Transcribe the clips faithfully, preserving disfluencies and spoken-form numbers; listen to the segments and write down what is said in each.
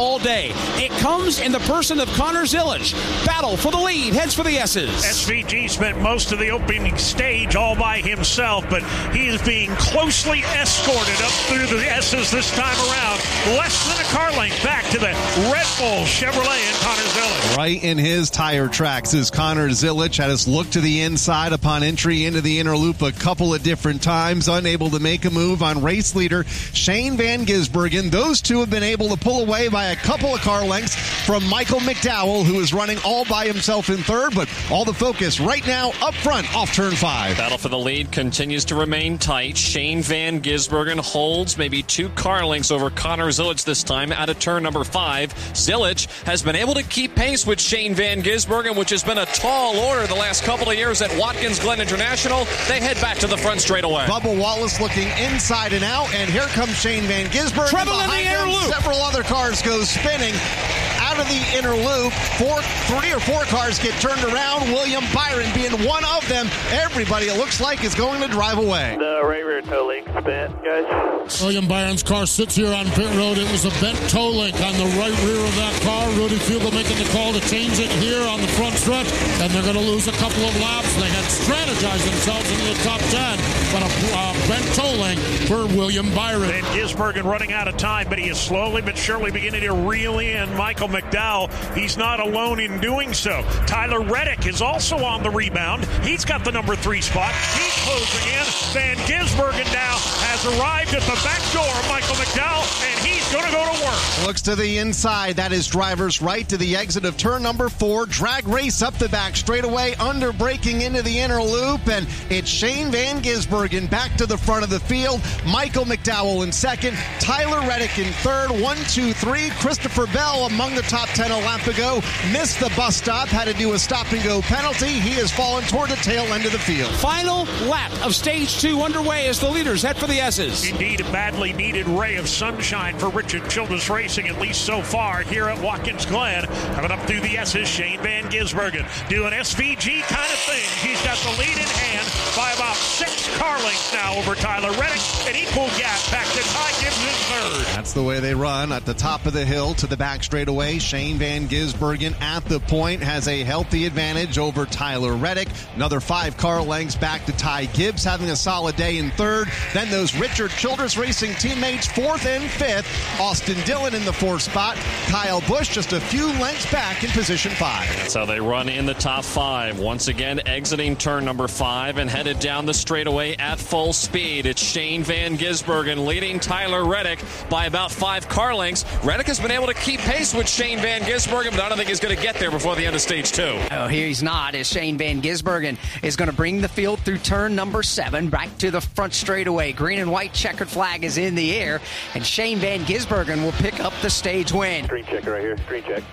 all day. It comes in the person of Connor Zilic. Battle for the lead, heads for the S's. S V G spent most of the opening stage all by himself, but he is being closely escorted up through the S's this time around. Less than a car length back to the Red Bull Chevrolet and Connor Zilic. Right in his tire tracks is Connor Zilic. Had us look to the inside upon entry into the inner loop a couple of different times, unable to make a move on race leader Shane Van Gisbergen. Those two have been able to pull away by a couple of car lengths from Michael McDowell, who is running all by himself in third, but all the focus right now up front off turn five. Battle for the lead continues to remain tight. Shane Van Gisbergen holds maybe two car lengths over Connor Zilic this time out of turn number five. Zilic has been able to keep pace with Shane Van Gisbergen, which has been a tall order the last couple of years at Watkins Glen International. They head back to the front straightaway. Bubba Wallace looking inside and out, and here comes Shane Van Gisbergen. Treble in the inner him, loop. Several other cars go spinning out of the inner loop. Four, three or four cars get turned around. William Byron being one of them. Everybody, it looks like, is going to drive away. The right rear toe link bent, guys. William Byron's car sits here on pit road. It was a bent toe link on the right rear of that car. Rudy Fugle making the call to change it here on the front stretch, and they're going to lose a couple of laps. They had strategized themselves into the top ten, but a uh, bent toe link for William Byron. Van Gisbergen running out of time, but he is slowly but surely beginning to reel in Michael McDowell. He's not alone in doing so. Tyler Reddick is also on the rebound. He's got the number three spot. He's closing in. Van Gisbergen now has arrived at the back door of Michael McDowell, and he's going to go to work. Looks to the inside. That is driver's right to the exit of turn number four. Drag race up the back straightaway, under braking into the inner loop, and it's Shane Van Gisbergen back to the front of the field. Michael McDowell in second. Tyler Reddick in third. One, two, three. Christopher Bell among the top ten a lap ago. Missed the bus stop. Had to do a stop-and-go penalty. He has fallen toward the tail end of the field. Final lap of stage two underway as the leaders head for the S's. Indeed, a badly needed ray of sunshine for Richard Childress Racing, at least so far here at Watkins Glen. Coming up through the S's, Shane Van Gisbergen doing S V G kind of thing. He's got the lead in hand by about six car lengths now over Tyler Reddick. An equal gap back to Ty Gibbs in third. That's the way they run at the top of the hill to the back straightaway. Shane Van Gisbergen at the point has a healthy advantage over Tyler Reddick. Another five car lengths back to Ty Gibbs, having a solid day in third. Then those Richard Childress Racing teammates fourth and fifth. Austin Dillon in the fourth spot. Kyle Busch just a few lengths back in position five. That's how they run in the top five. Once again, exiting turn number five and headed down the straightaway at full speed. It's Shane Van Gisbergen leading Tyler Reddick by about five car lengths. Reddick has been able to keep pace with Shane Van Gisbergen, but I don't think he's going to get there before the end of stage two. Oh, here he's not, as Shane Van Gisbergen is going to bring the field through turn number seven back to the front straightaway. Green and white checkered flag is in the air, and Shane Van Gisbergen will pick up the stage win. Screen check right here. Screen check.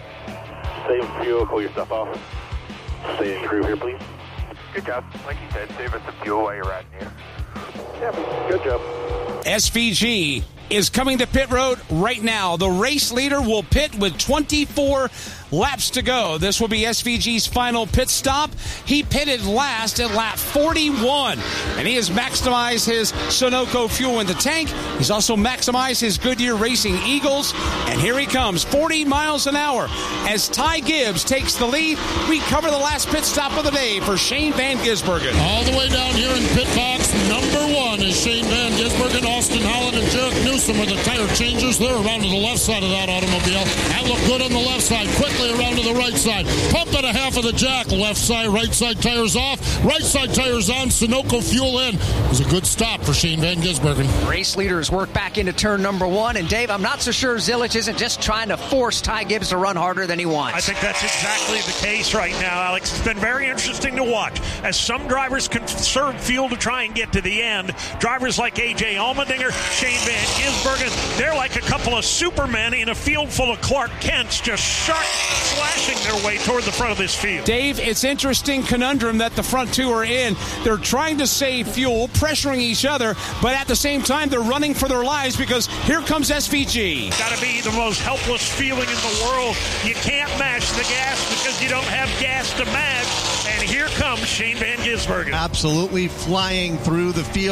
Save fuel. Pull your stuff off. Stay in crew here, please. Good job. Like you said, save us some fuel while you're riding here. Yeah, good job. S V G is coming to pit road right now. The race leader will pit with twenty-four laps to go. This will be S V G's final pit stop. He pitted last at lap forty-one, and he has maximized his Sunoco fuel in the tank. He's also maximized his Goodyear Racing Eagles, and here he comes, forty miles an hour as Ty Gibbs takes the lead. We cover the last pit stop of the day for Shane Van Gisbergen. All the way down here in pit box, number one is Shane Van Gisbergen. Austin Holland and Jarek Newsom are the tire changers. They're around to the left side of that automobile. That looked good on the left side. Quickly around to the right side. Pump at a half of the jack. Left side, right side tires off. Right side tires on. Sunoco fuel in. It was a good stop for Shane Van Gisbergen. Race leaders work back into turn number one. And Dave, I'm not so sure Zilic isn't just trying to force Ty Gibbs to run harder than he wants. I think that's exactly the case right now, Alex. It's been very interesting to watch as some drivers conserve fuel to try and get to the end. Drivers like A J Allmendinger, Shane Van Gisbergen, they're like a couple of supermen in a field full of Clark Kents, just sharp slashing their way toward the front of this field. Dave, it's interesting conundrum that the front two are in. They're trying to save fuel, pressuring each other, but at the same time, they're running for their lives because here comes S V G. Got to be the most helpless feeling in the world. You can't mash the gas because you don't have gas to mash. And here comes Shane Van Gisbergen. Absolutely flying through the field right now.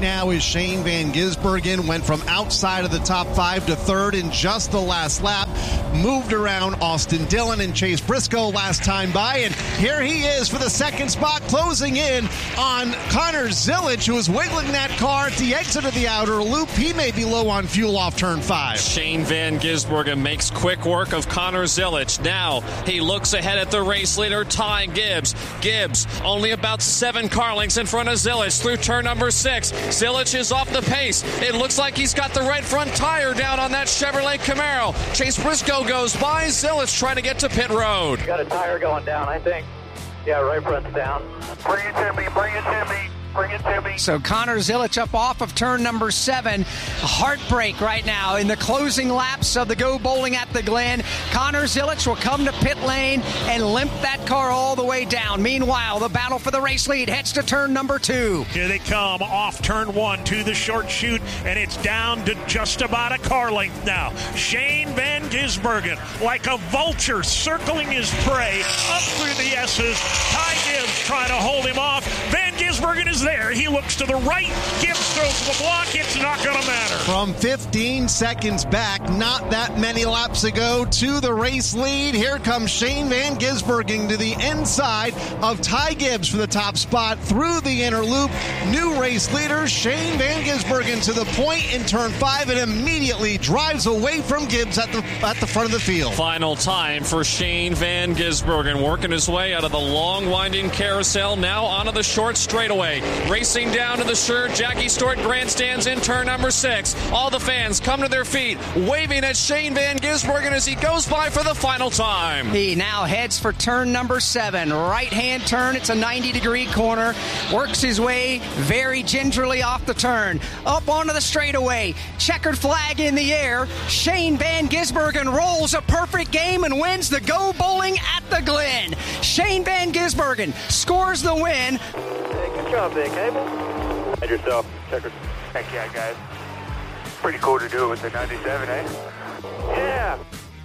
now is Shane Van Gisbergen. Went from outside of the top five to third in just the last lap. Moved around Austin Dillon and Chase Briscoe last time by. And here he is for the second spot, closing in on Connor Zilic, who is wiggling that car at the exit of the outer loop. He may be low on fuel off turn five. Shane Van Gisbergen makes quick work of Connor Zilic. Now he looks ahead at the race leader, Ty Gibbs. Gibbs only about seven car lengths in front of Zilic through turn number six. Zilic is off the pace. It looks like he's got the right front tire down on that Chevrolet Camaro. Chase Briscoe goes by. Zilic trying to get to pit road. Got a tire going down, I think. Yeah, right front's down. Bring it to me, bring it to me. Bring it to me. So Connor Zilic up off of turn number seven. A heartbreak right now in the closing laps of the Go Bowling at the Glen. Connor Zilic will come to pit lane and limp that car all the way down. Meanwhile, the battle for the race lead heads to turn number two. Here they come off turn one to the short chute, and it's down to just about a car length now. Shane Van Gisbergen, like a vulture circling his prey up through the S's. Ty Gibbs trying to hold him off. Van Gisbergen is there. He looks to the right. Gibbs throws the block. It's not going to matter. From fifteen seconds back, not that many laps ago, to the race lead. Here comes Shane Van Gisbergen to the inside of Ty Gibbs for the top spot through the inner loop. New race leader, Shane Van Gisbergen, to the point in turn five and immediately drives away from Gibbs at the at the front of the field. Final time for Shane Van Gisbergen, working his way out of the long winding carousel, now onto the short straightaway. Racing down to the Sir Jackie Stewart grandstands in turn number six. All the fans come to their feet, waving at Shane Van Gisbergen as he goes by for the final time. He now heads for turn number seven. Right-hand turn. It's a ninety-degree corner. Works his way very gingerly off the turn. Up onto the straightaway. Checkered flag in the air. Shane Van Gisbergen rolls a perfect game and wins the Go Bowling at the Glen. Shane Van Gisbergen scores the win. Hey, good job, Big Cable. And yourself, Checker. Heck yeah, guys. Pretty cool to do it with the ninety-seven, eh? Yeah.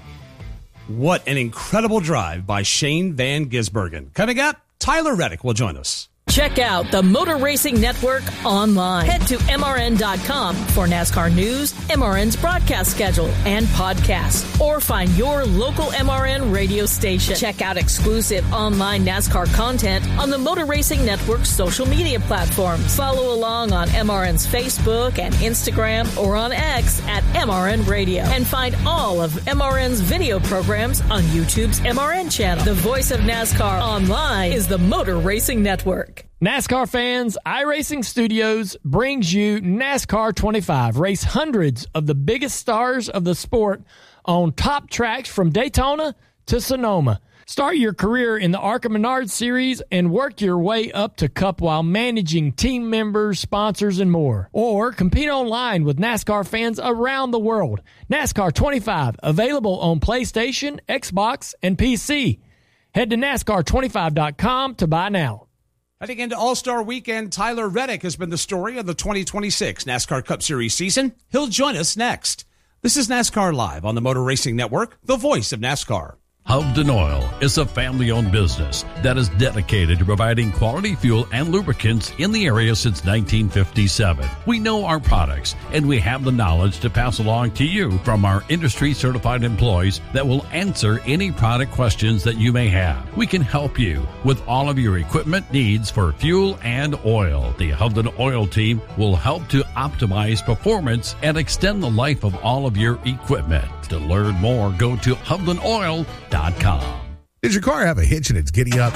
What an incredible drive by Shane Van Gisbergen. Coming up, Tyler Reddick will join us. Check out the Motor Racing Network online. Head to M R N dot com for NASCAR news, M R N's broadcast schedule, and podcasts. Or find your local M R N radio station. Check out exclusive online NASCAR content on the Motor Racing Network's social media platforms. Follow along on M R N's Facebook and Instagram or on X at M R N Radio. And find all of M R N's video programs on YouTube's M R N channel. The voice of NASCAR online is the Motor Racing Network. NASCAR fans, iRacing Studios brings you NASCAR twenty-five. Race hundreds of the biggest stars of the sport on top tracks from Daytona to Sonoma. Start your career in the ARCA Menard Series and work your way up to Cup while managing team members, sponsors, and more. Or compete online with NASCAR fans around the world. NASCAR twenty-five, available on PlayStation, Xbox, and P C. Head to NASCAR twenty-five dot com to buy now. Heading into All-Star Weekend, Tyler Reddick has been the story of the twenty twenty-six NASCAR Cup Series season. He'll join us next. This is NASCAR Live on the Motor Racing Network, the voice of NASCAR. Hubden Oil is a family-owned business that is dedicated to providing quality fuel and lubricants in the area since nineteen fifty-seven. We know our products, and we have the knowledge to pass along to you from our industry-certified employees that will answer any product questions that you may have. We can help you with all of your equipment needs for fuel and oil. The Hubden Oil team will help to optimize performance and extend the life of all of your equipment. To learn more, go to Hubden Oil dot com. Does your car have a hitch and it's giddy up?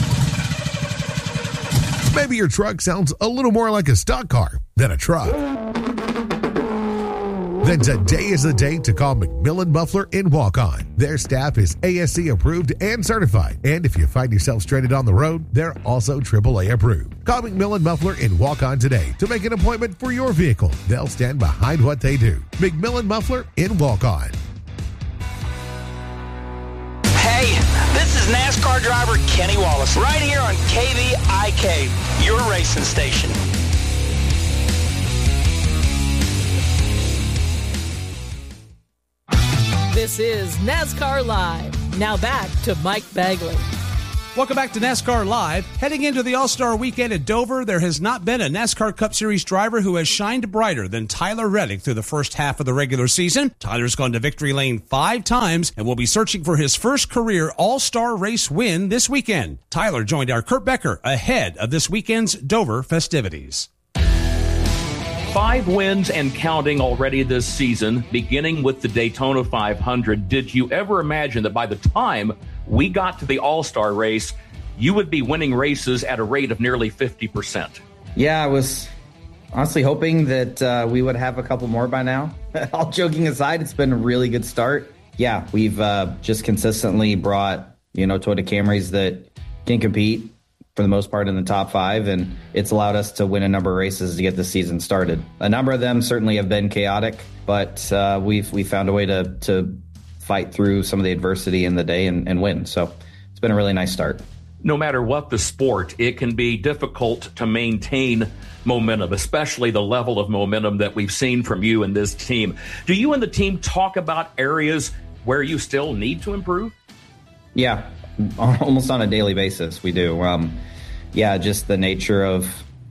Maybe your truck sounds a little more like a stock car than a truck. Then today is the day to call McMillan Muffler in Walk-On. Their staff is A S C approved and certified. And if you find yourself stranded on the road, they're also triple A approved. Call McMillan Muffler in Walk-On today to make an appointment for your vehicle. They'll stand behind what they do. McMillan Muffler in Walk-On. Hey, this is NASCAR driver Kenny Wallace, right here on K V I K, your racing station. This is NASCAR Live. Now back to Mike Bagley. Welcome back to NASCAR Live. Heading into the All-Star Weekend at Dover, there has not been a NASCAR Cup Series driver who has shined brighter than Tyler Reddick through the first half of the regular season. Tyler's gone to victory lane five times and will be searching for his first career All-Star race win this weekend. Tyler joined our Kurt Becker ahead of this weekend's Dover festivities. Five wins and counting already this season, beginning with the Daytona five hundred. Did you ever imagine that by the time we got to the All-Star race, you would be winning races at a rate of nearly fifty percent? Yeah, I was honestly hoping that uh, we would have a couple more by now. All joking aside, it's been a really good start. Yeah, we've uh, just consistently brought, you know, Toyota Camrys that can compete for the most part in the top five, and it's allowed us to win a number of races to get the season started. A number of them certainly have been chaotic, but uh, we've we found a way to to fight through some of the adversity in the day and, and win. So it's been a really nice start. No matter what the sport, it can be difficult to maintain momentum, especially the level of momentum that we've seen from you and this team. Do you and the team talk about areas where you still need to improve? Yeah, almost on a daily basis, we do. Um, yeah, just the nature of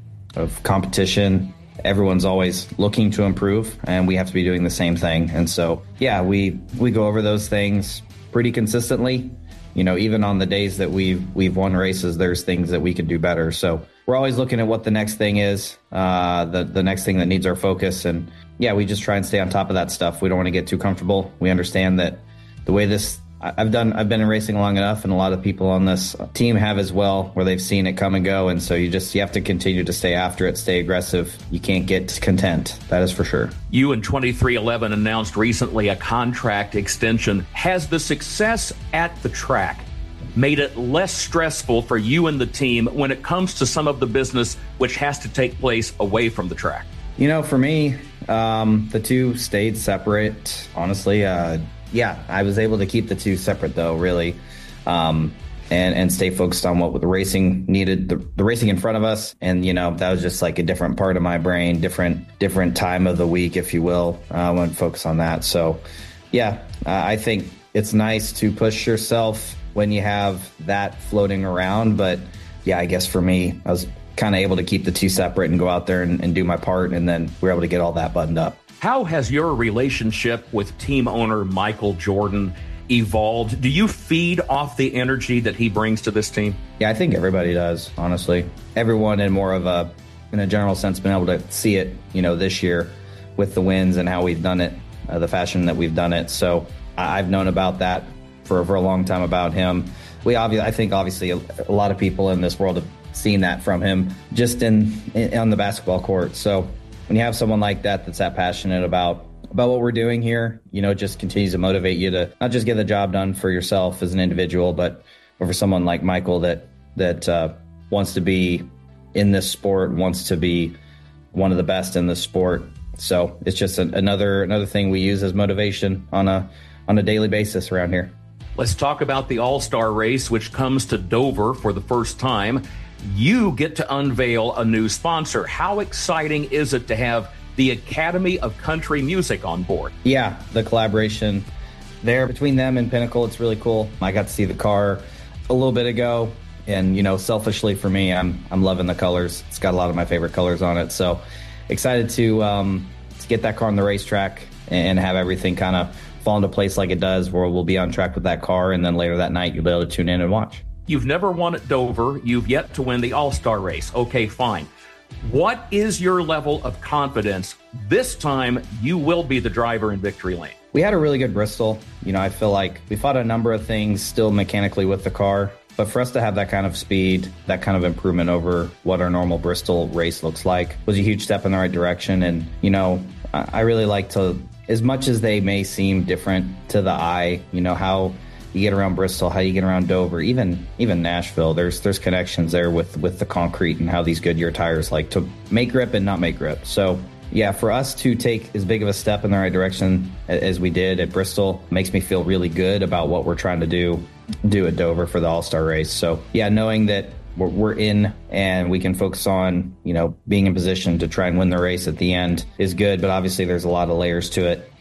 of competition. Everyone's always looking to improve, and we have to be doing the same thing. And so, yeah, we we go over those things pretty consistently. You know, even on the days that we've we've won races, there's things that we could do better. So we're always looking at what the next thing is, uh, the the next thing that needs our focus. And yeah, we just try and stay on top of that stuff. We don't want to get too comfortable. We understand that the way this I've done, I've been in racing long enough, and a lot of people on this team have as well, where they've seen it come and go. And so you just, you have to continue to stay after it, stay aggressive. You can't get content. That is for sure. You and twenty-three eleven announced recently a contract extension. Has the success at the track made it less stressful for you and the team when it comes to some of the business which has to take place away from the track? You know, for me, um, the two stayed separate, honestly. Uh, Yeah, I was able to keep the two separate, though, really, um, and and stay focused on what the racing needed, the, the racing in front of us. And, you know, that was just like a different part of my brain, different different time of the week, if you will. Uh, I want to focus on that. So, yeah, uh, I think it's nice to push yourself when you have that floating around. But, yeah, I guess for me, I was kind of able to keep the two separate and go out there and, and do my part. And then we were able to get all that buttoned up. How has your relationship with team owner Michael Jordan evolved? Do you feed off the energy that he brings to this team? Yeah, I think everybody does, honestly. Everyone in more of a, in a general sense, been able to see it, you know, this year with the wins and how we've done it, uh, the fashion that we've done it. So I've known about that for, for a long time about him. We obviously, I think obviously a, a lot of people in this world have seen that from him just in, in on the basketball court. So when you have someone like that that's that passionate about about what we're doing here, you know, it just continues to motivate you to not just get the job done for yourself as an individual, but for someone like Michael that that uh, wants to be in this sport, wants to be one of the best in this sport. So it's just a, another another thing we use as motivation on a on a daily basis around here. Let's talk about the All-Star race, which comes to Dover for the first time. You get to unveil a new sponsor. How exciting is it to have the Academy of Country Music on board? Yeah, the collaboration there between them and Pinnacle, it's really cool. I got to see the car a little bit ago, and, you know, selfishly for me, I'm I'm loving the colors. It's got a lot of my favorite colors on it. So excited to, um, to get that car on the racetrack and have everything kind of fall into place like it does, where we'll be on track with that car, and then later that night you'll be able to tune in and watch. You've never won at Dover. You've yet to win the All-Star race. Okay, fine. What is your level of confidence this time you will be the driver in victory lane? We had a really good Bristol. You know, I feel like we fought a number of things still mechanically with the car, but for us to have that kind of speed, that kind of improvement over what our normal Bristol race looks like was a huge step in the right direction. And, you know, I really like to, as much as they may seem different to the eye, you know, how you get around Bristol, how you get around Dover, even even Nashville. There's there's connections there with with the concrete and how these Goodyear tires like to make grip and not make grip. So yeah, for us to take as big of a step in the right direction as we did at Bristol makes me feel really good about what we're trying to do do at Dover for the All-Star race. So yeah, knowing that we're, we're in and we can focus on, you know, being in position to try and win the race at the end is good. But obviously there's a lot of layers to it.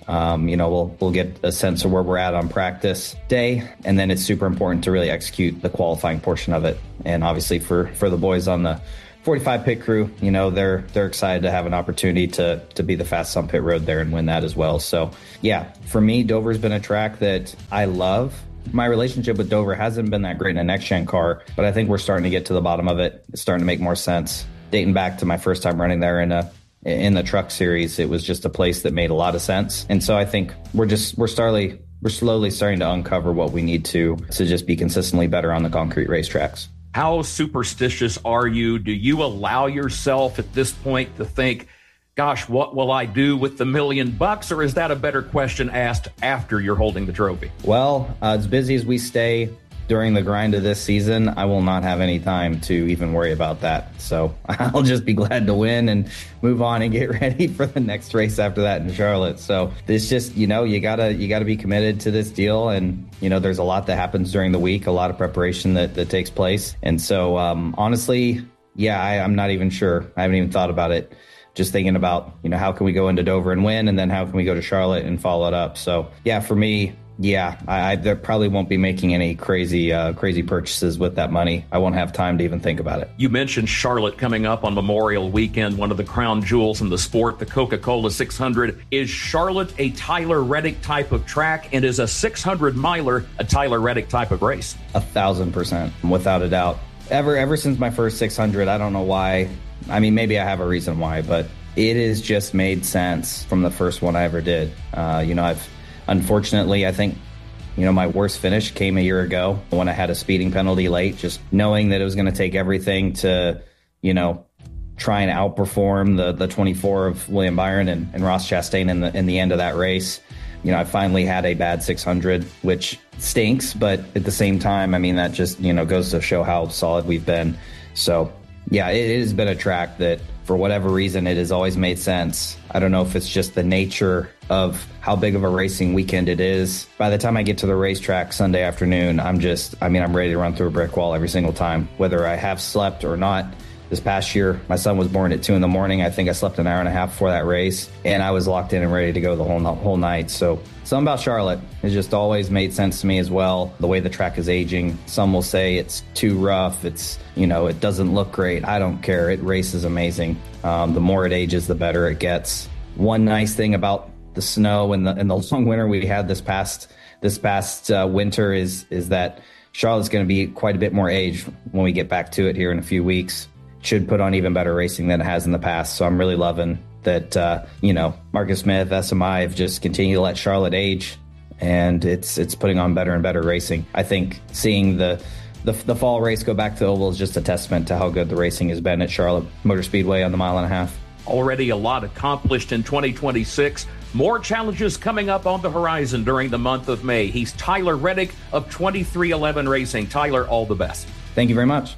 Um, you know, we'll we'll get a sense of where we're at on practice day, and then it's super important to really execute the qualifying portion of it. And obviously for, for the boys on the forty-five pit crew, you know, they're they're excited to have an opportunity to to be the fastest on pit road there and win that as well. So yeah, for me, Dover's been a track that I love. My relationship with Dover hasn't been that great in a next-gen car, but I think we're starting to get to the bottom of it. It's starting to make more sense. Dating back to my first time running there in a in the truck series, it was just a place that made a lot of sense. And so I think we're just we're slowly we're slowly starting to uncover what we need to to just be consistently better on the concrete racetracks. How superstitious are you? Do you allow yourself at this point to think, gosh, what will I do with the million bucks? Or is that a better question asked after you're holding the trophy? Well, uh, as busy as we stay during the grind of this season, I will not have any time to even worry about that. So I'll just be glad to win and move on and get ready for the next race after that in Charlotte. So it's just, you know, you gotta you gotta be committed to this deal. And, you know, there's a lot that happens during the week, a lot of preparation that, that takes place. And so um, honestly, yeah, I, I'm not even sure. I haven't even thought about it. Just thinking about, you know, how can we go into Dover and win? And then how can we go to Charlotte and follow it up? So yeah, for me, Yeah, I, I probably won't be making any crazy uh, crazy purchases with that money. I won't have time to even think about it. You mentioned Charlotte coming up on Memorial Weekend, one of the crown jewels in the sport, the Coca-Cola six hundred. Is Charlotte a Tyler Reddick type of track, and is a six hundred miler a Tyler Reddick type of race? A thousand percent, without a doubt. Ever, ever since my first six hundred, I don't know why. I mean, maybe I have a reason why, but it has just made sense from the first one I ever did. Uh, you know, I've Unfortunately, I think, you know, my worst finish came a year ago when I had a speeding penalty late, just knowing that it was going to take everything to, you know, try and outperform the the twenty-four of William Byron and, and Ross Chastain in the in the end of that race. You know, I finally had a bad six hundred, which stinks, but at the same time, I mean, that just, you know, goes to show how solid we've been. So, yeah, it, it has been a track that, for whatever reason, it has always made sense. I don't know if it's just the nature of how big of a racing weekend it is. By the time I get to the racetrack Sunday afternoon, I'm just, I mean, I'm ready to run through a brick wall every single time, whether I have slept or not. This past year, my son was born at two in the morning. I think I slept an hour and a half before that race, and I was locked in and ready to go the whole whole night. So something about Charlotte has just always made sense to me as well. The way the track is aging, some will say it's too rough. It's, you know, it doesn't look great. I don't care. It races amazing. Um, the more it ages, the better it gets. One nice thing about the snow and the and the long winter we had this past this past uh, winter is is that Charlotte's going to be quite a bit more aged when we get back to it here in a few weeks. Should put on even better racing than it has in the past. So I'm really loving that, uh, you know, Marcus Smith, S M I have just continued to let Charlotte age, and it's it's putting on better and better racing. I think seeing the, the the fall race go back to the oval is just a testament to how good the racing has been at Charlotte Motor Speedway on the mile and a half. Already a lot accomplished in twenty twenty-six. More challenges coming up on the horizon during the month of May. He's Tyler Reddick of twenty-three eleven Racing. Tyler, all the best. Thank you very much.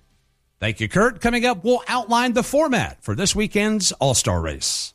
Thank you, Kurt. Coming up, we'll outline the format for this weekend's All-Star Race.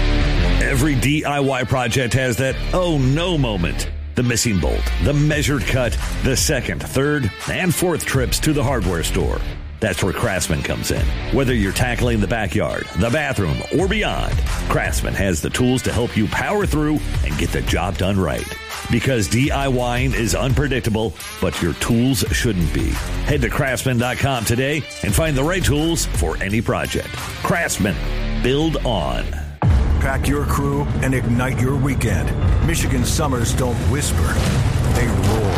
Every D I Y project has that oh no moment. The missing bolt, the measured cut, the second, third, and fourth trips to the hardware store. That's where Craftsman comes in. Whether you're tackling the backyard, the bathroom, or beyond, Craftsman has the tools to help you power through and get the job done right. Because DIYing is unpredictable, but your tools shouldn't be. Head to craftsman dot com today and find the right tools for any project. Craftsman. Build on. Pack your crew and ignite your weekend. Michigan summers don't whisper, they roar.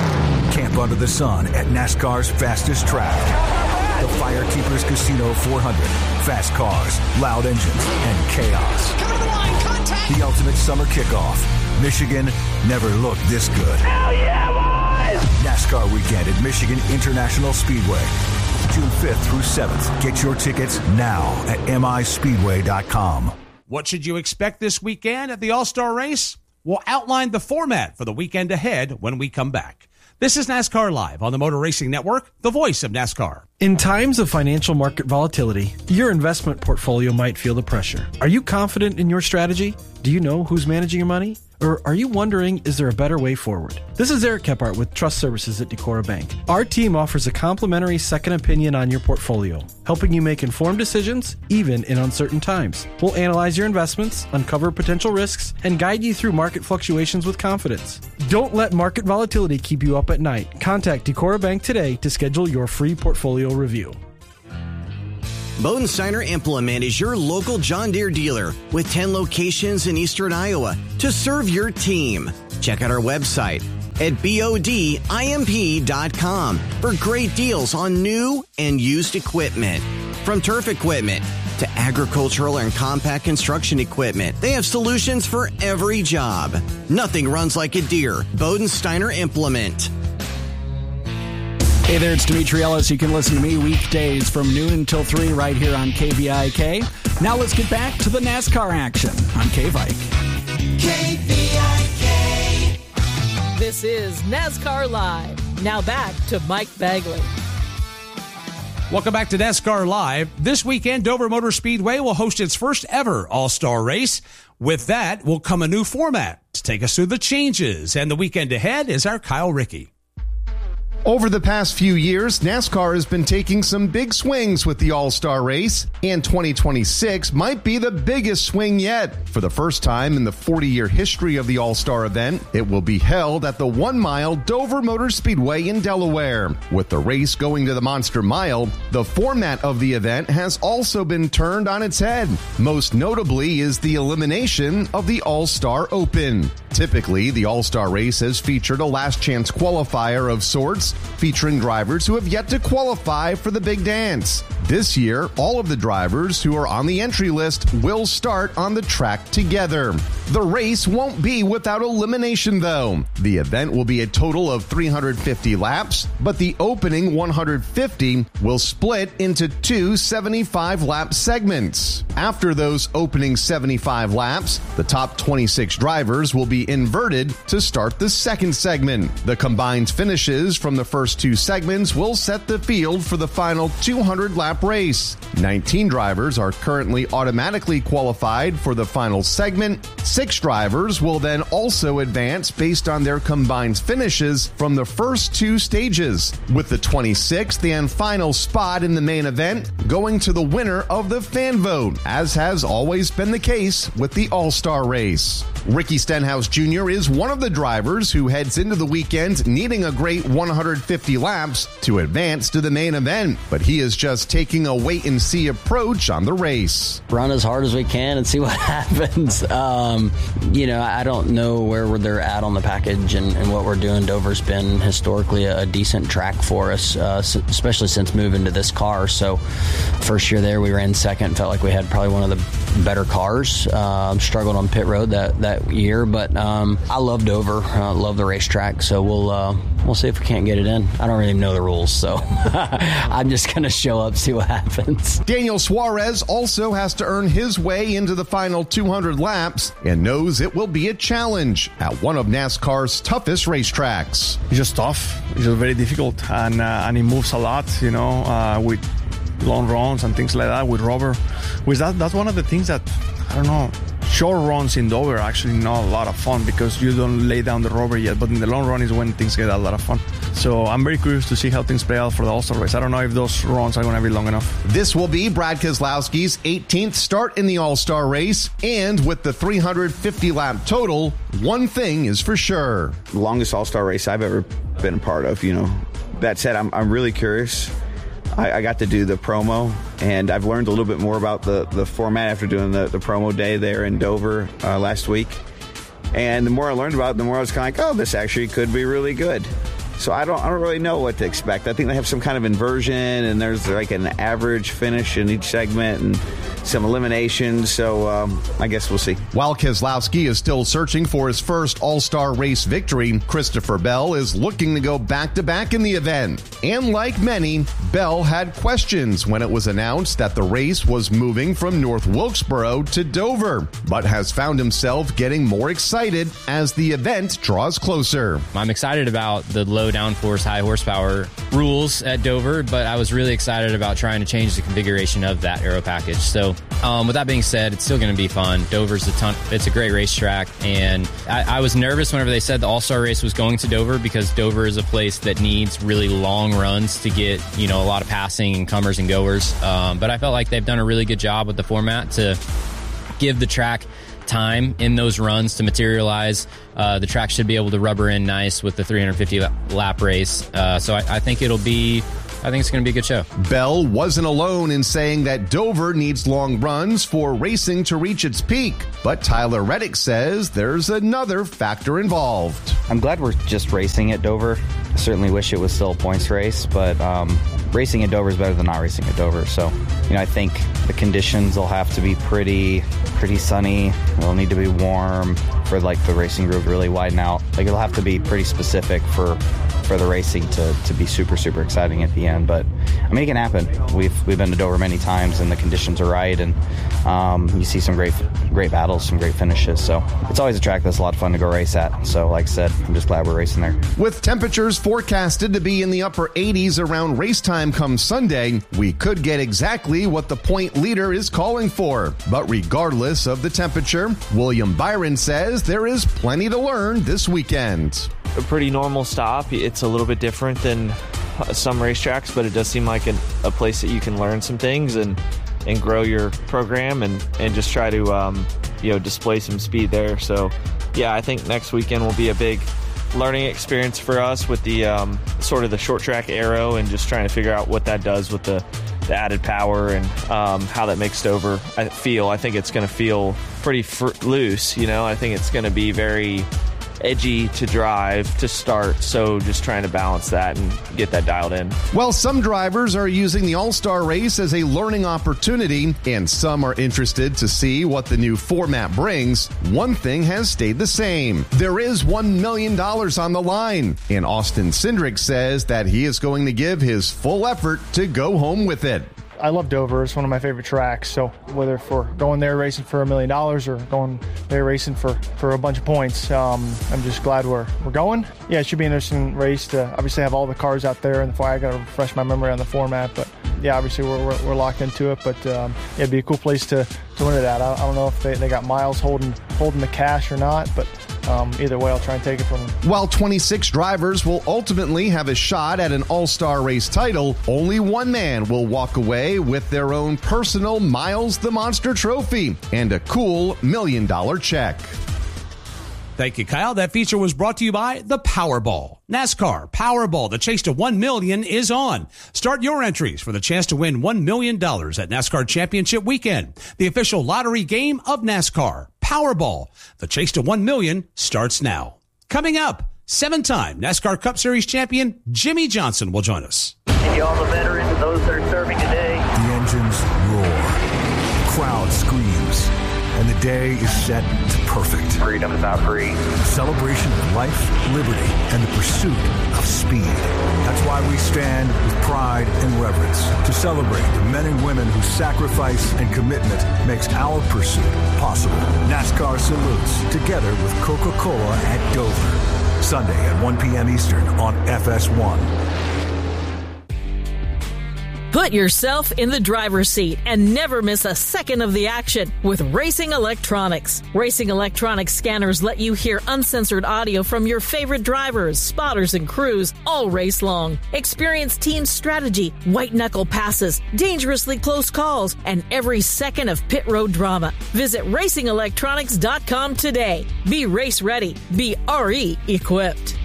Camp under the sun at NASCAR's fastest track. The Firekeepers Casino four hundred. Fast cars, loud engines, and chaos. Come to the line, contact! The ultimate summer kickoff. Michigan never looked this good. Hell yeah, boys! NASCAR weekend at Michigan International Speedway. June fifth through seventh. Get your tickets now at M I speedway dot com. What should you expect this weekend at the All-Star Race? We'll outline the format for the weekend ahead when we come back. This is NASCAR Live on the Motor Racing Network, the voice of NASCAR. In times of financial market volatility, your investment portfolio might feel the pressure. Are you confident in your strategy? Do you know who's managing your money? Or are you wondering, is there a better way forward? This is Eric Kephart with Trust Services at Decorah Bank. Our team offers a complimentary second opinion on your portfolio, helping you make informed decisions, even in uncertain times. We'll analyze your investments, uncover potential risks, and guide you through market fluctuations with confidence. Don't let market volatility keep you up at night. Contact Decorah Bank today to schedule your free portfolio review. Bodensteiner Implement is your local John Deere dealer with ten locations in eastern Iowa to serve your team. Check out our website at bodimp dot com for great deals on new and used equipment. From turf equipment to agricultural and compact construction equipment, they have solutions for every job. Nothing runs like a Deere. Bodensteiner Implement. Hey there, it's Dimitri Ellis. You can listen to me weekdays from noon until three right here on K V I K. Now let's get back to the NASCAR action on K-Vike. K V I K. This is NASCAR Live. Now back to Mike Bagley. Welcome back to NASCAR Live. This weekend, Dover Motor Speedway will host its first ever All-Star race. With that will come a new format. To take us through the changes and the weekend ahead is our Kyle Rickey. Over the past few years, NASCAR has been taking some big swings with the All-Star race, and twenty twenty-six might be the biggest swing yet. For the first time in the forty-year history of the All-Star event, it will be held at the one-mile Dover Motor Speedway in Delaware. With the race going to the Monster Mile, the format of the event has also been turned on its head. Most notably is the elimination of the All-Star Open. Typically, the All-Star race has featured a last-chance qualifier of sorts, featuring drivers who have yet to qualify for the big dance. This year, all of the drivers who are on the entry list will start on the track together. The race won't be without elimination, though. The event will be a total of three hundred fifty laps, but the opening one hundred fifty will split into two seventy-five lap segments. After those opening seventy-five laps, the top twenty-six drivers will be inverted to start the second segment. The combined finishes from the first two segments will set the field for the final two hundred lap race. nineteen drivers are currently automatically qualified for the final segment. Six drivers will then also advance based on their combined finishes from the first two stages, with the twenty-sixth and final spot in the main event going to the winner of the fan vote, as has always been the case with the All-Star race. Ricky Stenhouse Junior is one of the drivers who heads into the weekend needing a great one hundred fifty laps to advance to the main event, but he is just taking a wait-and-see approach on the race. Run as hard as we can and see what happens. Um, you know, I don't know where they're at on the package and, and what we're doing. Dover's been historically a, a decent track for us, uh, especially since moving to this car. So first year there, we ran second. Felt like we had probably one of the better cars. Uh, struggled on pit road that, that year, but um, I love Dover. I uh, love the racetrack. So we'll uh, we'll see if we can't get it in. I don't really know the rules, so I'm just going to show up, see what happens. Daniel Suarez also has to earn his way into the final two hundred laps and knows it will be a challenge at one of NASCAR's toughest racetracks. It's just tough. It's just very difficult, and uh, and it moves a lot, you know, uh, with long runs and things like that with rubber. With that, that's one of the things that, I don't know, short runs in Dover are actually not a lot of fun because you don't lay down the rubber yet, but in the long run is when things get a lot of fun. So I'm very curious to see how things play out for the All-Star race. I don't know if those runs are going to be long enough. This will be Brad Keselowski's eighteenth start in the All-Star race, and with the three hundred fifty lap total, one thing is for sure. The longest All-Star race I've ever been a part of, you know. That said, I'm, I'm really curious. I, I got to do the promo, and I've learned a little bit more about the, the format after doing the, the promo day there in Dover uh, last week. And the more I learned about it, the more I was kind of like, oh, this actually could be really good. So I don't I don't really know what to expect. I think they have some kind of inversion, and there's like an average finish in each segment and some eliminations. So um, I guess we'll see. While Keselowski is still searching for his first All-Star race victory, Christopher Bell is looking to go back-to-back in the event. And like many, Bell had questions when it was announced that the race was moving from North Wilkesboro to Dover, but has found himself getting more excited as the event draws closer. I'm excited about the low downforce, high horsepower rules at Dover, but I was really excited about trying to change the configuration of that aero package. So So um, with that being said, it's still going to be fun. Dover's a ton. It's a great racetrack, and I, I was nervous whenever they said the All-Star race was going to Dover, because Dover is a place that needs really long runs to get, you know, a lot of passing and comers and goers. Um, but I felt like they've done a really good job with the format to give the track time in those runs to materialize. Uh, the track should be able to rubber in nice with the three hundred fifty lap race. Uh, so I, I think it'll be, I think it's going to be a good show. Bell wasn't alone in saying that Dover needs long runs for racing to reach its peak. But Tyler Reddick says there's another factor involved. I'm glad we're just racing at Dover. I certainly wish it was still a points race, but um, racing at Dover is better than not racing at Dover. So, you know, I think the conditions will have to be pretty, pretty sunny. It'll need to be warm for like the racing group to really widen out. Like it'll have to be pretty specific for for the racing to, to be super, super exciting at the end. But I mean, it can happen. We've we've been to Dover many times, and the conditions are right, and um, you see some great great battles, some great finishes. So it's always a track that's a lot of fun to go race at. So like I said, I'm just glad we're racing there. With temperatures forecasted to be in the upper eighties around race time come Sunday, we could get exactly what the point leader is calling for. But regardless of the temperature, William Byron says there is plenty to learn this weekend. A pretty normal stop. It's a little bit different than some racetracks, but it does seem like an, a place that you can learn some things and and grow your program and, and just try to um, you know display some speed there. So yeah, I think next weekend will be a big learning experience for us with the um, sort of the short track aero and just trying to figure out what that does with the, the added power and um, how that makes Dover I feel. I think it's going to feel pretty fr- loose. You know, I think it's going to be very edgy to drive to start, so just trying to balance that and get that dialed in. While some drivers are using the All-Star race as a learning opportunity and some are interested to see what the new format brings, one thing has stayed the same. There is one million dollars on the line, and Austin Cindric says that he is going to give his full effort to go home with it. I love Dover. It's one of my favorite tracks. So whether for going there racing for a million dollars or going there racing for, for a bunch of points, um, I'm just glad we're we're going. Yeah, it should be an interesting race to obviously have all the cars out there. And the I got to refresh my memory on the format, but yeah, obviously we're we're, we're locked into it. But um, yeah, it'd be a cool place to, to win it at. I, I don't know if they, they got Miles holding holding the cash or not, but Um, either way, I'll try and take it from them. While twenty-six drivers will ultimately have a shot at an all-star race title, only one man will walk away with their own personal Miles the Monster trophy and a cool million-dollar check. Thank you, Kyle. That feature was brought to you by the Powerball. NASCAR Powerball, the chase to one million dollars is on. Start your entries for the chance to win one million dollars at NASCAR Championship Weekend, the official lottery game of NASCAR. Powerball, the chase to one million dollars starts now. Coming up, seven-time NASCAR Cup Series champion Jimmie Johnson will join us. And you all the veterans and those that are serving today. The engines roar. The crowd screams. And the day is set to perfect. Freedom is not free. A celebration of life, liberty, and the pursuit of speed. That's why we stand with pride and reverence to celebrate the men and women whose sacrifice and commitment makes our pursuit possible. NASCAR salutes together with Coca-Cola at Dover. Sunday at one p.m. Eastern on F S one. Put yourself in the driver's seat and never miss a second of the action with Racing Electronics. Racing Electronics scanners let you hear uncensored audio from your favorite drivers, spotters, and crews all race long. Experience team strategy, white-knuckle passes, dangerously close calls, and every second of pit road drama. Visit racing electronics dot com today. Be race ready. Be R E equipped.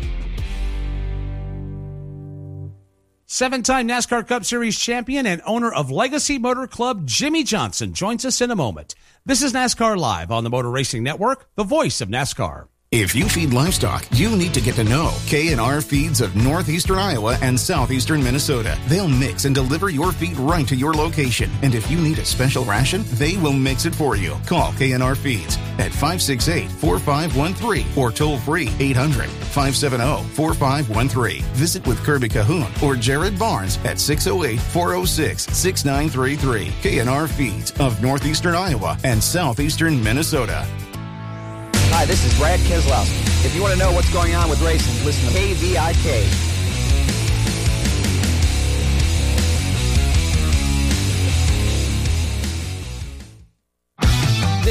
Seven-time NASCAR Cup Series champion and owner of Legacy Motor Club, Jimmie Johnson, joins us in a moment. This is NASCAR Live on the Motor Racing Network, the voice of NASCAR. If you feed livestock, you need to get to know K and R Feeds of northeastern Iowa and southeastern Minnesota. They'll mix and deliver your feed right to your location. And if you need a special ration, they will mix it for you. Call K and R Feeds at five six eight, four five one three or toll free eight hundred, five seven zero, four five one three. Visit with Kirby Cahoon or Jared Barnes at six oh eight, four oh six, six nine three three. K and R Feeds of northeastern Iowa and southeastern Minnesota. Hi, this is Brad Keselowski. If you want to know what's going on with racing, listen to K V I K.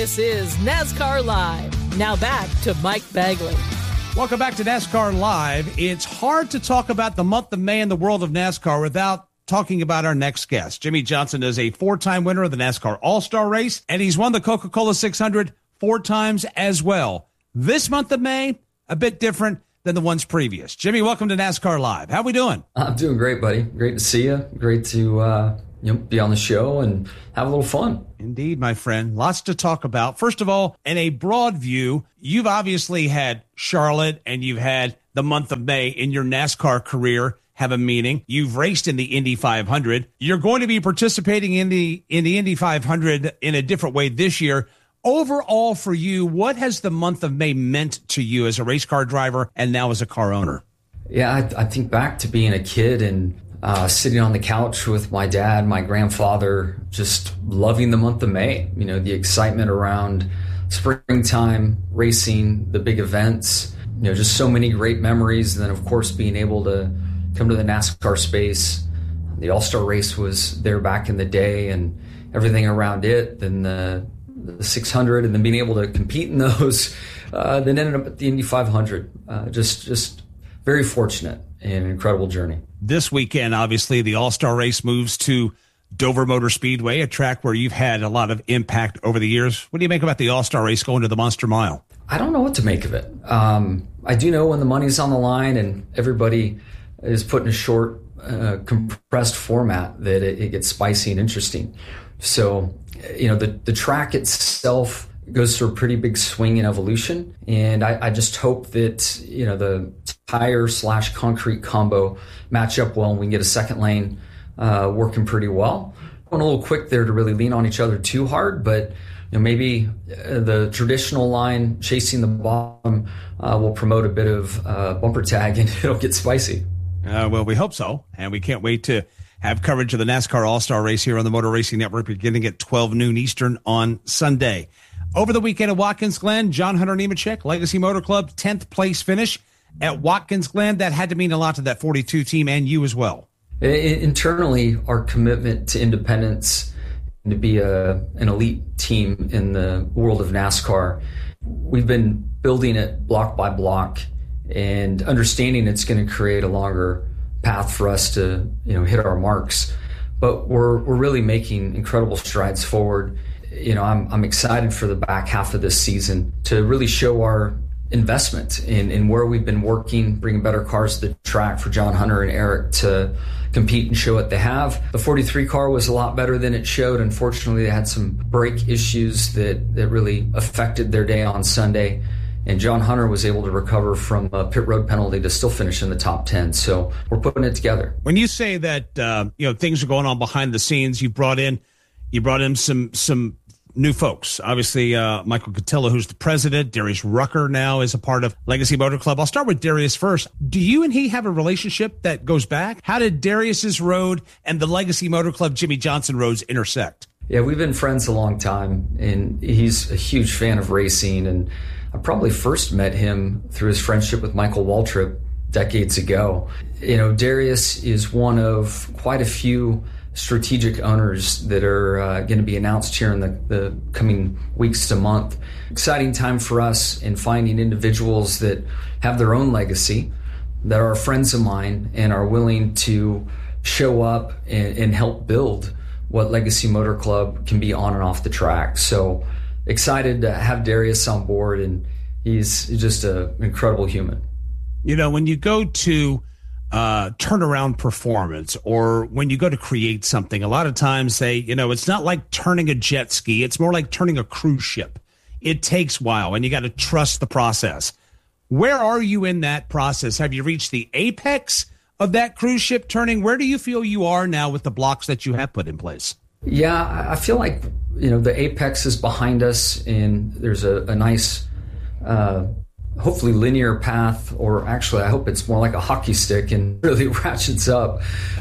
This is NASCAR Live. Now back to Mike Bagley. Welcome back to NASCAR Live. It's hard to talk about the month of May in the world of NASCAR without talking about our next guest. Jimmie Johnson is a four-time winner of the NASCAR All-Star Race, and he's won the Coca-Cola six hundred four times as well. This month of May, a bit different than the ones previous. Jimmy, welcome to NASCAR Live. How we doing? I'm doing great, buddy. Great to see you. Great to uh, you know, be on the show and have a little fun. Indeed, my friend. Lots to talk about. First of all, in a broad view, you've obviously had Charlotte and you've had the month of May in your NASCAR career have a meaning. You've raced in the Indy five hundred. You're going to be participating in the in the Indy five hundred in a different way this year. Overall for you, what has the month of May meant to you as a race car driver and now as a car owner? Yeah, I, I think back to being a kid and uh, sitting on the couch with my dad, my grandfather, just loving the month of May. You know, the excitement around springtime, racing, the big events, you know, just so many great memories. And then, of course, being able to come to the NASCAR space. The All-Star race was there back in the day and everything around it. Then the, the six hundred and then being able to compete in those, uh, then ended up at the Indy five hundred. Uh, just, just very fortunate and an incredible journey. This weekend, obviously, the All-Star race moves to Dover Motor Speedway, a track where you've had a lot of impact over the years. What do you make about the All-Star race going to the Monster Mile? I don't know what to make of it. Um, I do know when the money's on the line and everybody is put in a short, uh, compressed format that it, it gets spicy and interesting. So, you know, the, the track itself goes through a pretty big swing in evolution. And I, I just hope that, you know, the tire slash concrete combo match up well and we can get a second lane uh, working pretty well. Going a little quick there to really lean on each other too hard, but you know, maybe uh, the traditional line chasing the bottom uh, will promote a bit of uh, bumper tag and it'll get spicy. Uh, well, we hope so, and we can't wait to have coverage of the NASCAR All-Star race here on the Motor Racing Network beginning at twelve noon Eastern on Sunday. Over the weekend at Watkins Glen, John Hunter Nemechek, Legacy Motor Club, tenth place finish at Watkins Glen. That had to mean a lot to that forty-two team and you as well. Internally, our commitment to independence and to be a, an elite team in the world of NASCAR, we've been building it block by block and understanding it's going to create a longer path for us to, you know, hit our marks. But we're we're really making incredible strides forward. You know, I'm I'm excited for the back half of this season to really show our investment in, in where we've been working, bringing better cars to the track for John Hunter and Eric to compete and show what they have. The forty-three car was a lot better than it showed. Unfortunately, they had some brake issues that, that really affected their day on Sunday. And John Hunter was able to recover from a pit road penalty to still finish in the top ten. So we're putting it together. When you say that, uh, you know, things are going on behind the scenes, you brought in, you brought in some, some new folks. Obviously, uh, Michael Cotillo, who's the president. Darius Rucker now is a part of Legacy Motor Club. I'll start with Darius first. Do you and he have a relationship that goes back? How did Darius's road and the Legacy Motor Club Jimmie Johnson roads intersect? Yeah, we've been friends a long time, and he's a huge fan of racing. And I probably first met him through his friendship with Michael Waltrip decades ago. You know, Darius is one of quite a few strategic owners that are uh, going to be announced here in the, the coming weeks to month. Exciting time for us in finding individuals that have their own legacy, that are friends of mine and are willing to show up and, and help build what Legacy Motor Club can be on and off the track. So excited to have Darius on board, and he's just an incredible human. You know, when you go to uh, turnaround performance or when you go to create something, a lot of times they, you know, it's not like turning a jet ski. It's more like turning a cruise ship. It takes a while, and you got to trust the process. Where are you in that process? Have you reached the apex of that cruise ship turning? Where do you feel you are now with the blocks that you have put in place? Yeah, I feel like, you know, the apex is behind us, and there's a, a nice, uh, hopefully linear path, or actually I hope it's more like a hockey stick and really ratchets up.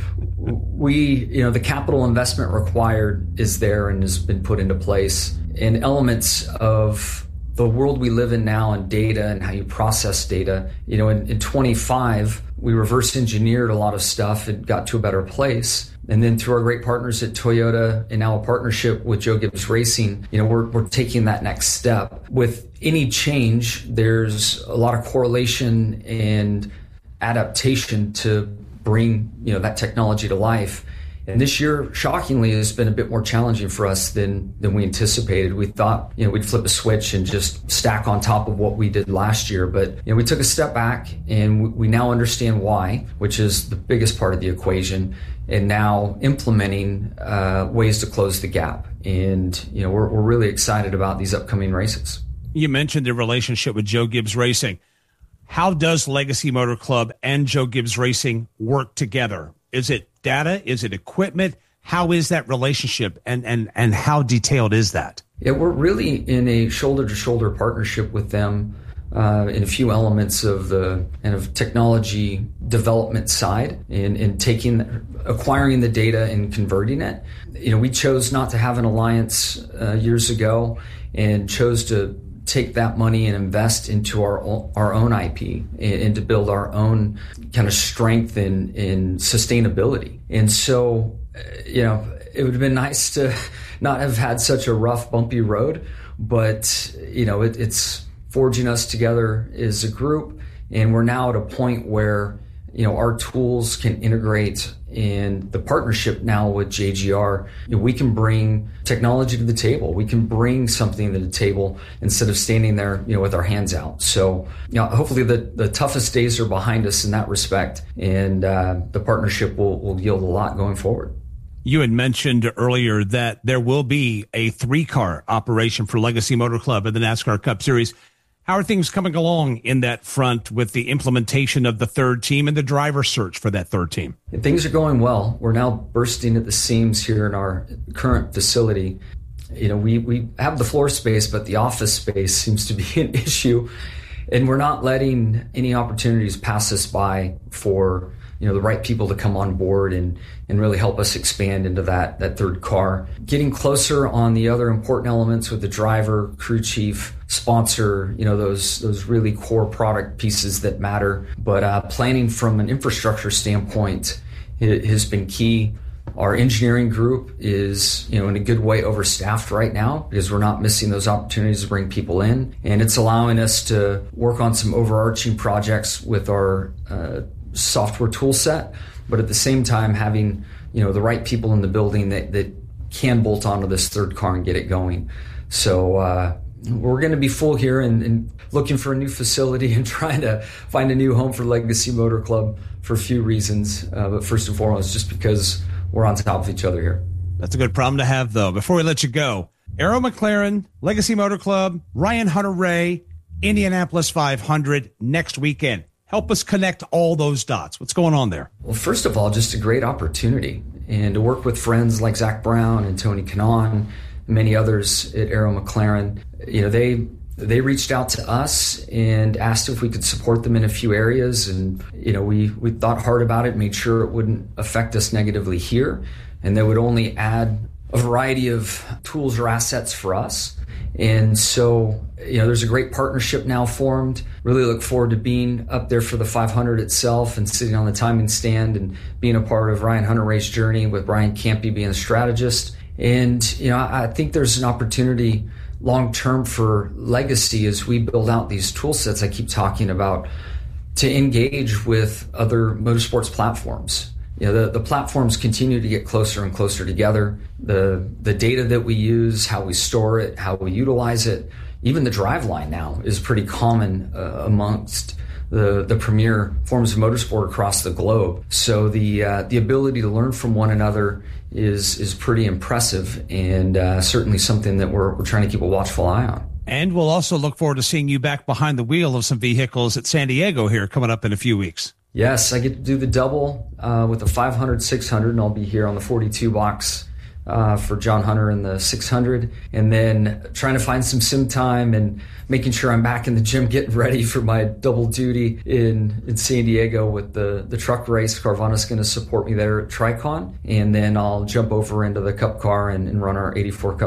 We, you know, the capital investment required is there and has been put into place, and elements of the world we live in now and data and how you process data. You know, in, in twenty-five, we reverse engineered a lot of stuff and got to a better place. And then through our great partners at Toyota and now a partnership with Joe Gibbs Racing, you know, we're, we're taking that next step. With any change, there's a lot of correlation and adaptation to bring, you know, that technology to life. And this year, shockingly, has been a bit more challenging for us than than we anticipated. We thought, you know, we'd flip a switch and just stack on top of what we did last year. But, you know, we took a step back and we, we now understand why, which is the biggest part of the equation, and now implementing uh, ways to close the gap. And, you know, we're, we're really excited about these upcoming races. You mentioned the relationship with Joe Gibbs Racing. How does Legacy Motor Club and Joe Gibbs Racing work together? Is it data? Is it equipment? How is that relationship, and, and, and how detailed is that? Yeah, we're really in a shoulder-to-shoulder partnership with them uh, in a few elements of the kind of technology development side, in, in taking, acquiring the data and converting it. You know, we chose not to have an alliance uh, years ago and chose to take that money and invest into our own, our own I P and, and to build our own kind of strength in, in sustainability. And so, you know, it would have been nice to not have had such a rough, bumpy road, but, you know, it, it's forging us together as a group. And we're now at a point where, you know, our tools can integrate, and the partnership now with J G R, you know, we can bring technology to the table. We can bring something to the table instead of standing there, you know, with our hands out. So, you know, hopefully the, the toughest days are behind us in that respect, and uh, the partnership will, will yield a lot going forward. You had mentioned earlier that there will be a three-car operation for Legacy Motor Club in the NASCAR Cup Series. How are things coming along in that front with the implementation of the third team and the driver search for that third team? Things are going well. We're now bursting at the seams here in our current facility. You know, we, we have the floor space, but the office space seems to be an issue. And we're not letting any opportunities pass us by for, you know, the right people to come on board and, and really help us expand into that, that third car. Getting closer on the other important elements with the driver, crew chief, sponsor, you know, those those really core product pieces that matter. But uh, planning from an infrastructure standpoint has been key. Our engineering group is, you know, in a good way overstaffed right now because we're not missing those opportunities to bring people in. And it's allowing us to work on some overarching projects with our uh, software tool set, but at the same time having, you know, the right people in the building that, that can bolt onto this third car and get it going. So uh, we're going to be full here and, and looking for a new facility and trying to find a new home for Legacy Motor Club for a few reasons. Uh, but first and foremost, just because we're on top of each other here. That's a good problem to have, though. Before we let you go, Arrow McLaren, Legacy Motor Club, Ryan Hunter-Reay, Indianapolis five hundred next weekend. Help us connect all those dots. What's going on there? Well, first of all, just a great opportunity. And to work with friends like Zach Brown and Tony Kanaan and many others at Arrow McLaren, you know, they they reached out to us and asked if we could support them in a few areas. And, you know, we, we thought hard about it, made sure it wouldn't affect us negatively here, and that would only add a variety of tools or assets for us. And so, you know, there's a great partnership now formed. Really look forward to being up there for the five hundred itself and sitting on the timing stand and being a part of Ryan Hunter-Reay's journey with Brian Campy being the strategist. And, you know, I think there's an opportunity long-term for Legacy as we build out these tool sets I keep talking about to engage with other motorsports platforms. You know, the, the platforms continue to get closer and closer together. The the data that we use, how we store it, how we utilize it, even the driveline now is pretty common uh, amongst the, the premier forms of motorsport across the globe. So the uh, the ability to learn from one another is is pretty impressive, and uh, certainly something that we're we're trying to keep a watchful eye on. And we'll also look forward to seeing you back behind the wheel of some vehicles at San Diego here coming up in a few weeks. Yes, I get to do the double uh, with the five hundred, six hundred, and I'll be here on the forty-two box uh, for John Hunter in the six hundred, and then trying to find some sim time and making sure I'm back in the gym getting ready for my double duty in, in San Diego with the, the truck race. Carvana's going to support me there at Tricon, and then I'll jump over into the Cup car and, and run our eighty-four Cup car.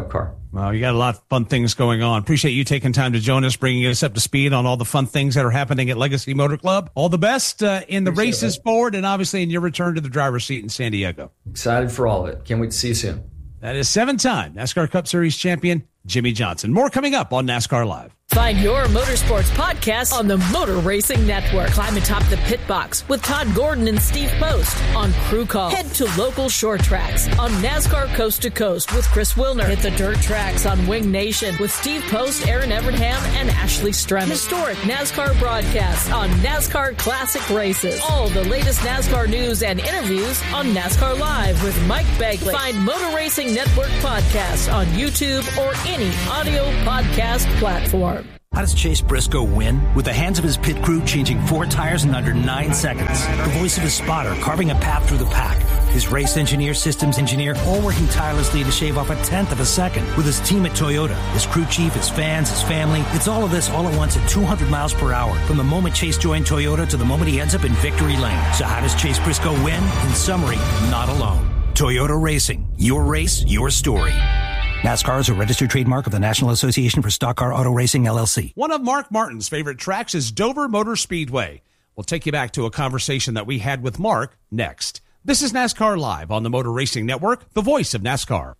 Well, you got a lot of fun things going on. Appreciate you taking time to join us, bringing us up to speed on all the fun things that are happening at Legacy Motor Club. All the best uh, in the Appreciate races it. forward, and obviously in your return to the driver's seat in San Diego. Excited for all of it. Can't wait to see you soon. That is seven-time NASCAR Cup Series champion Jimmie Johnson. More coming up on NASCAR Live. Find your motorsports podcast on the Motor Racing Network. Climb atop the pit box with Todd Gordon and Steve Post on Crew Call. Head to local short tracks on NASCAR Coast to Coast with Chris Wilner. Hit the dirt tracks on Wing Nation with Steve Post, Aaron Evernham, and Ashley Strem. Historic NASCAR broadcasts on NASCAR Classic Races. All the latest NASCAR news and interviews on NASCAR Live with Mike Bagley. Find Motor Racing Network podcasts on YouTube or any audio podcast platform. How does Chase Briscoe win? With the hands of his pit crew changing four tires in under nine seconds. The voice of his spotter carving a path through the pack. His race engineer, systems engineer, all working tirelessly to shave off a tenth of a second. With his team at Toyota, his crew chief, his fans, his family. It's all of this all at once at two hundred miles per hour. From the moment Chase joined Toyota to the moment he ends up in victory lane. So how does Chase Briscoe win? In summary, not alone. Toyota Racing. Your race, your story. NASCAR is a registered trademark of the National Association for Stock Car Auto Racing, L L C. One of Mark Martin's favorite tracks is Dover Motor Speedway. We'll take you back to a conversation that we had with Mark next. This is NASCAR Live on the Motor Racing Network, the voice of NASCAR.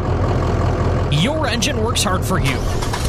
Your engine works hard for you.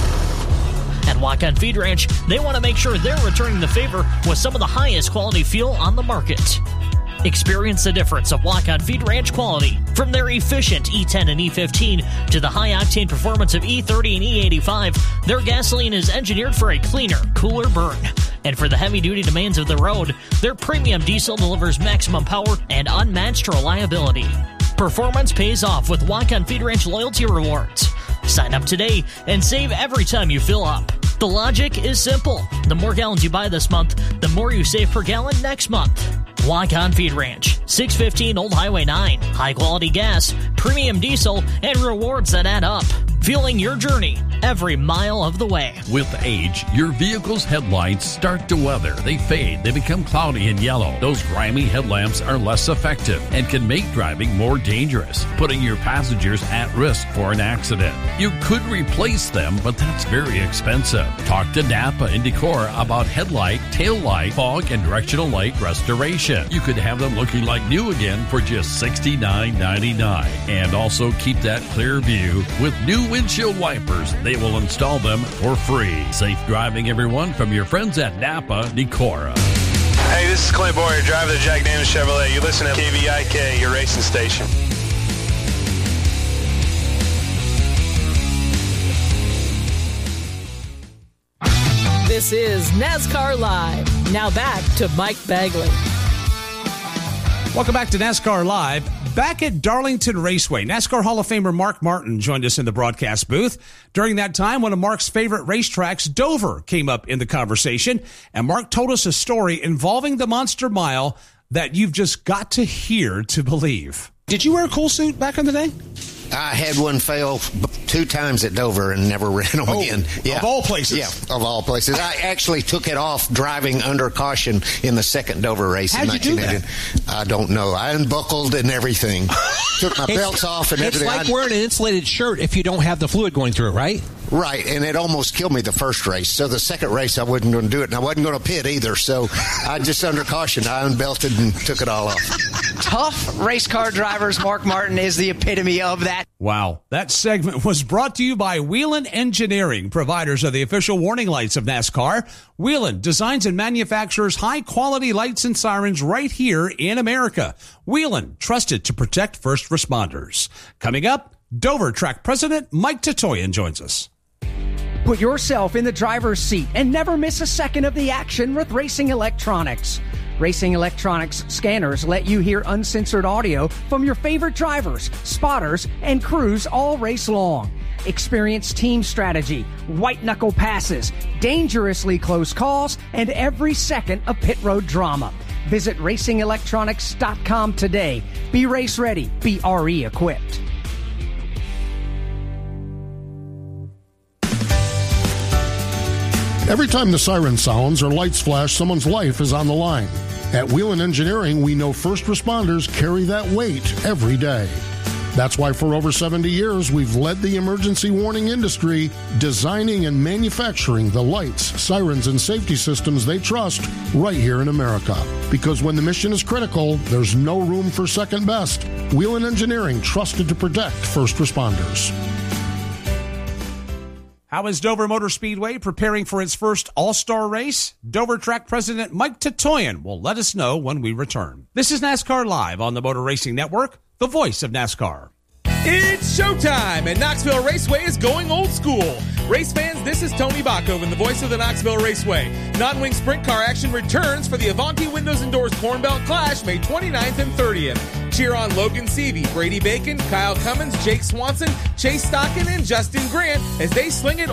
At Walk-On Feed Ranch, they want to make sure they're returning the favor with some of the highest quality fuel on the market. Experience the difference of Walk-On Feed Ranch quality. From their efficient E ten and E fifteen to the high-octane performance of E thirty and E eighty-five, their gasoline is engineered for a cleaner, cooler burn. And for the heavy-duty demands of the road, their premium diesel delivers maximum power and unmatched reliability. Performance pays off with Walk-On Feed Ranch loyalty rewards. Sign up today and save every time you fill up. The logic is simple. The more gallons you buy this month, the more you save per gallon next month. Walk-On Feed Ranch, six fifteen Old Highway nine. High-quality gas, premium diesel, and rewards that add up. Fueling your journey every mile of the way. With age, your vehicle's headlights start to weather. They fade. They become cloudy and yellow. Those grimy headlamps are less effective and can make driving more dangerous, putting your passengers at risk for an accident. You could replace them, but that's very expensive. Talk to Napa and Decor about headlight, tail light, fog, and directional light restoration. You could have them looking like new again for just sixty-nine ninety-nine. And also keep that clear view with new windshield wipers. They will install them for free. Safe driving, everyone, from your friends at Napa Decora. Hey, this is Clint Boyer, driver of the Jack Daniels Chevrolet. You listen to K V I K, your racing station. This is NASCAR Live. Now back to Mike Bagley. Welcome back to NASCAR Live. Back at Darlington Raceway, NASCAR Hall of Famer Mark Martin joined us in the broadcast booth. During that time, one of Mark's favorite racetracks, Dover, came up in the conversation. And Mark told us a story involving the Monster Mile that you've just got to hear to believe. Did you wear a cool suit back in the day? I had one fail two times at Dover and never ran them oh, again. Yeah. Of all places. Yeah, of all places. I actually took it off driving under caution in the second Dover race. How'd in you do that? I don't know. I unbuckled and everything. Took my belts off and everything. It's like I, wearing an insulated shirt if you don't have the fluid going through it, right? Right, and it almost killed me the first race. So the second race, I wasn't going to do it, and I wasn't going to pit either. So I just under caution, I unbelted and took it all off. Tough race car drivers. Mark Martin is the epitome of that. Wow. That segment was brought to you by Whelen Engineering, providers of the official warning lights of NASCAR. Whelen designs and manufactures high-quality lights and sirens right here in America. Whelen, trusted to protect first responders. Coming up, Dover track president Mike Tatoyan joins us. Put yourself in the driver's seat and never miss a second of the action with Racing Electronics. Racing Electronics scanners let you hear uncensored audio from your favorite drivers, spotters, and crews all race long. Experience team strategy, white-knuckle passes, dangerously close calls, and every second of pit road drama. Visit racing electronics dot com today. Be race ready. Be R E equipped. Every time the siren sounds or lights flash, someone's life is on the line. At Whelen Engineering, we know first responders carry that weight every day. That's why for over seventy years, we've led the emergency warning industry, designing and manufacturing the lights, sirens, and safety systems they trust right here in America. Because when the mission is critical, there's no room for second best. Whelen Engineering, trusted to protect first responders. How is Dover Motor Speedway preparing for its first All-Star race? Dover Track President Mike Tatoyan will let us know when we return. This is NASCAR Live on the Motor Racing Network, the voice of NASCAR. It's showtime, and Knoxville Raceway is going old school. Race fans, this is Tony Bakoven, the voice of the Knoxville Raceway. Non-wing sprint car action returns for the Avanti Windows and Doors Corn Belt Clash May twenty-ninth and thirtieth. Cheer on Logan Seavey, Brady Bacon, Kyle Cummins, Jake Swanson, Chase Stockin, and Justin Grant as they sling it